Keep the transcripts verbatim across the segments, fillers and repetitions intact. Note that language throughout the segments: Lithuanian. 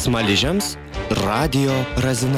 Smaližiams radijo razina.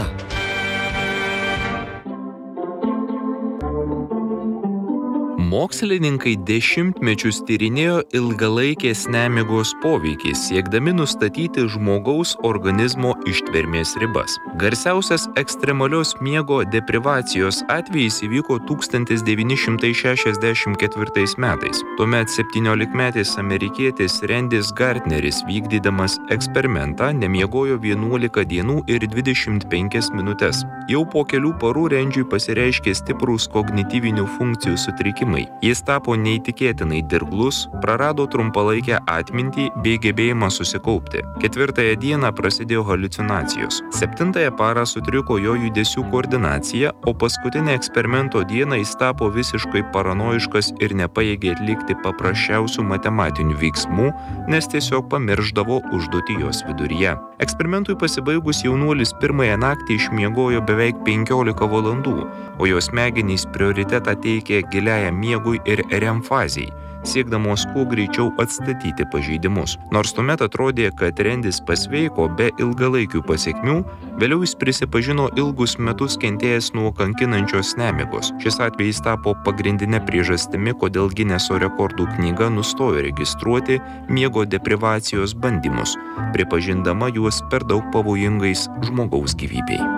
Mokslininkai dešimtmečius tyrinėjo ilgalaikės nemigos poveikį, siekdami nustatyti žmogaus organizmo ištvermės ribas. Garsiausias ekstremalios miego deprivacijos atvejis įvyko tūkstantis devyni šimtai šešiasdešimt ketvirtais metais. Tuomet septyniolikmetis amerikietis Randis Gardneris, vykdydamas eksperimentą, nemiegojo vienuolika dienų ir dvidešimt penkias minutes. Jau po kelių parų Randžiui pasireiškė stiprūs kognityvinių funkcijų sutrikimai. Jis tapo neįtikėtinai dirglus, prarado trumpalaikę atmintį bei gebėjimą susikaupti. Ketvirtąją dieną prasidėjo haliucinacijos. Septintąją parą sutriko jo judesių koordinacija, o paskutinę eksperimento dieną jis tapo visiškai paranojiškas ir nepajėgė atlikti paprasčiausių matematinių veiksmų, nes tiesiog pamiršdavo užduotį jos viduryje. Eksperimentui pasibaigus jaunuolis pirmąją naktį išmiegojo beveik penkiolika valandų, o jo smegenys prioritetą teikė giliajam miegui ir REM fazei, siekdamos kuo greičiau atstatyti pažeidimus. Nors tuomet atrodė, kad Randis pasveiko be ilgalaikių pasekmių, vėliau jis prisipažino ilgus metus kentėjęs nuo kankinančios nemigos. Šis atvejis tapo pagrindinė priežastimi, kodėl Gineso rekordų knyga nustojo registruoti miego deprivacijos bandymus, pripažindama juos per daug pavojingais žmogaus gyvybei.